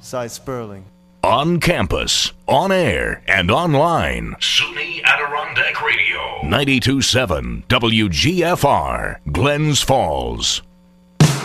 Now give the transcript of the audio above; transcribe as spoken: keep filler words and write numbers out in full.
Cy Sperling. On campus, on air, and online. SUNY Adirondack Radio. ninety-two point seven W G F R, Glens Falls.